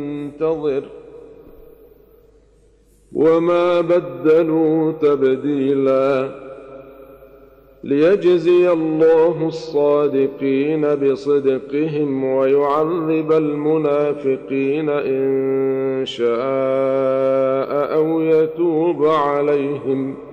منتظر وما بدلوا تبديلا ليجزي الله الصادقين بصدقهم ويعذب المنافقين إن شاء أو يتوب عليهم